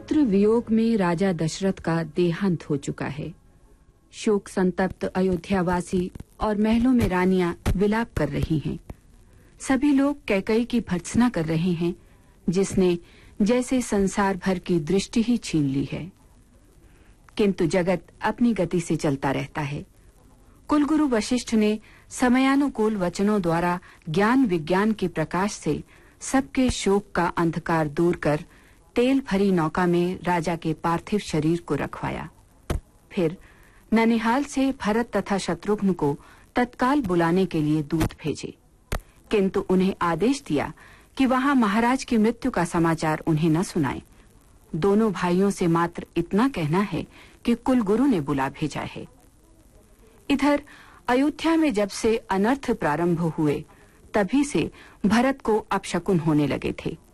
पुत्र वियोग में राजा दशरथ का देहांत हो चुका है। शोक संतप्त अयोध्यावासी और महलों में रानियां विलाप कर रही हैं। सभी लोग कैकई की भर्त्सना कर रहे हैं, जिसने जैसे संसार भर की दृष्टि ही छीन ली है। किंतु जगत अपनी गति से चलता रहता है। कुलगुरु वशिष्ठ ने समयानुकूल वचनों द्वारा ज्ञान विज्ञान के प्रकाश से सबके शोक का अंधकार दूर कर तेल भरी नौका में राजा के पार्थिव शरीर को रखवाया। फिर ननिहाल से भरत तथा शत्रुघ्न को तत्काल बुलाने के लिए दूत भेजे, किंतु उन्हें आदेश दिया कि वहां महाराज की मृत्यु का समाचार उन्हें न सुनाएं। दोनों भाइयों से मात्र इतना कहना है कि कुलगुरु ने बुला भेजा है। इधर अयोध्या में जब से अनर्थ प्रारंभ हुए, तभी से भरत को अपशकुन होने लगे थे।